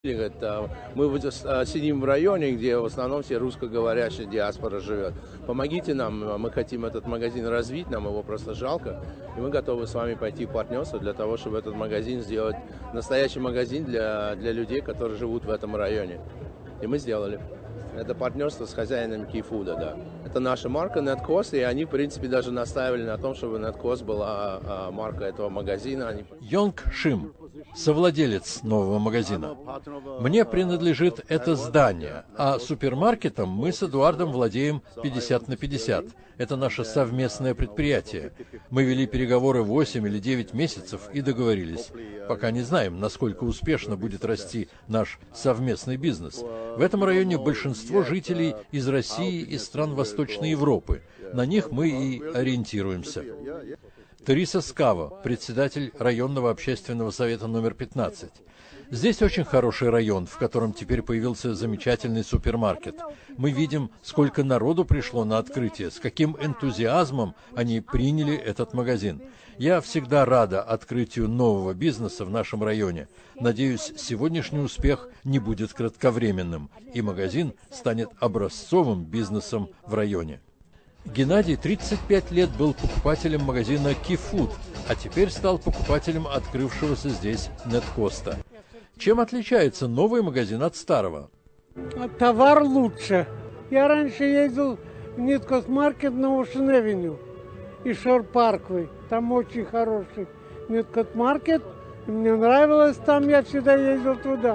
Говорит, мы вот сидим в районе, где в основном все русскоговорящая диаспора живет. Помогите нам, мы хотим этот магазин развить, нам его просто жалко. И мы готовы с вами пойти в партнерство для того, чтобы этот магазин сделать настоящий магазин для людей, которые живут в этом районе. И мы сделали. Это партнерство с хозяином Кифуда, да. Это наша марка NetCost, и они, в принципе, даже настаивали на том, чтобы NetCost была марка этого магазина. Йонг Шим, совладелец нового магазина. Мне принадлежит это здание, а супермаркетом мы с Эдуардом владеем 50/50. Это наше совместное предприятие. Мы вели переговоры 8 или 9 месяцев и договорились. Пока не знаем, насколько успешно будет расти наш совместный бизнес. В этом районе большинство жителей из России и стран Восточной Европы. На них мы и ориентируемся. Тереса Скава, председатель районного общественного совета номер 15. Здесь очень хороший район, в котором теперь появился замечательный супермаркет. Мы видим, сколько народу пришло на открытие, с каким энтузиазмом они приняли этот магазин. Я всегда рада открытию нового бизнеса в нашем районе. Надеюсь, сегодняшний успех не будет кратковременным, и магазин станет образцовым бизнесом в районе. Геннадий 35 лет был покупателем магазина Кифуд, а теперь стал покупателем открывшегося здесь NetCost. Чем отличается новый магазин от старого? Товар лучше. Я раньше ездил в NetCost Market на Ocean Avenue и Shore Parkway. Там очень хороший NetCost Market. Мне нравилось там, я всегда ездил туда.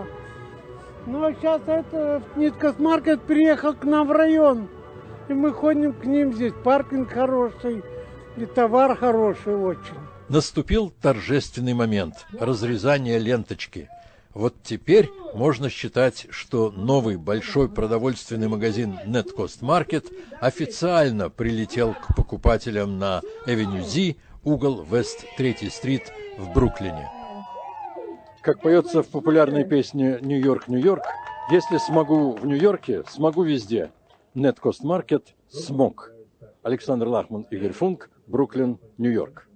Ну а сейчас это NetCost Market приехал к нам в район. И мы ходим к ним здесь. Паркинг хороший и товар хороший очень. Наступил торжественный момент – разрезание ленточки. Вот теперь можно считать, что новый большой продовольственный магазин NetCost Market официально прилетел к покупателям на Avenue Z, угол West 3-й стрит в Бруклине. Как поется в популярной песне «Нью-Йорк, Нью-Йорк», если смогу в Нью-Йорке, смогу везде. NetCost Market смог. Александр Лахман, Игорь Функ, Бруклин, Нью-Йорк.